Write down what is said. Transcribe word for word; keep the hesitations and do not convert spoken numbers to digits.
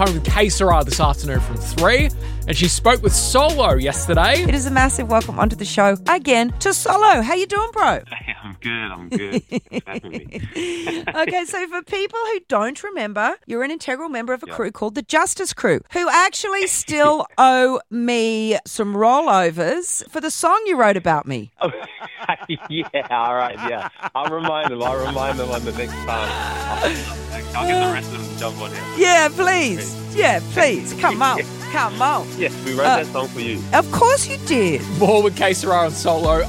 home with K Sarah this afternoon from three. And she spoke with Solo yesterday. It is a massive welcome onto the show again to Solo. How you doing, bro? Hey, I'm good, I'm good. Thanks for having me. Okay, so for people who don't remember, you're an integral member of a Yep. crew called the Justice Crew, who actually still owe me some rollovers for the song you wrote about me. Oh, yeah, all right, yeah. I'll remind them, I'll remind them on the next time. I'll, I'll get the rest of them to jump on it. Yeah, please. Yeah, please. Come on. Come on. Yes, we wrote Uh, that song for you. Of course you did. More with K Sarah and Solo